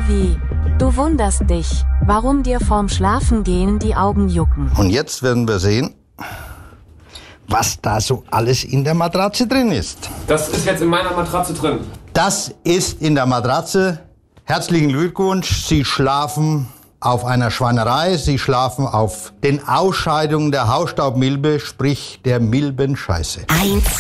wie. Du wunderst dich, warum dir vorm Schlafengehen die Augen jucken. Und jetzt werden wir sehen, was da so alles in der Matratze drin ist. Das ist jetzt in meiner Matratze drin. Das ist in der Matratze. Herzlichen Glückwunsch, Sie schlafen auf einer Schweinerei, Sie schlafen auf den Ausscheidungen der Hausstaubmilbe, sprich der Milbenscheiße.